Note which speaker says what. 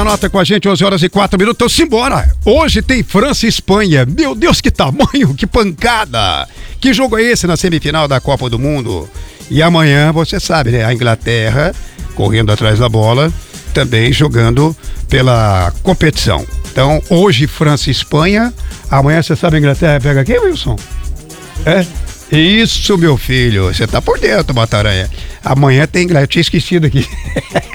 Speaker 1: Anota com a gente, 11h04. Então, simbora. Hoje tem França e Espanha. Meu Deus, que tamanho, que pancada. Que jogo é esse na semifinal da Copa do Mundo? E amanhã, você sabe, né? A Inglaterra correndo atrás da bola, também jogando pela competição. Então, hoje França e Espanha. Amanhã, você sabe, a Inglaterra pega quem, Wilson? É? Isso, meu filho. Você tá por dentro, Mataranha. Amanhã tem Inglaterra. Eu tinha esquecido aqui.